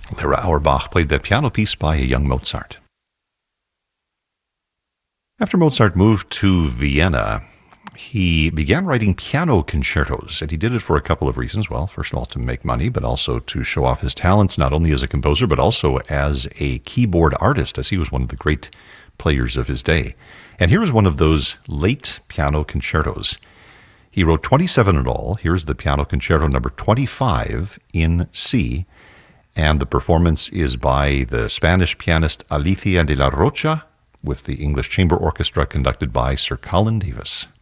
Lara Auerbach played that piano piece by a young Mozart. After Mozart moved to Vienna, he began writing piano concertos, and he did it for a couple of reasons. Well, first of all, to make money, but also to show off his talents, not only as a composer, but also as a keyboard artist, as he was one of the great players of his day. And here is one of those late piano concertos. He wrote 27 in all. Here's the piano concerto number 25 in C, and the performance is by the Spanish pianist Alicia de la Rocha with the English Chamber Orchestra conducted by Sir Colin Davis.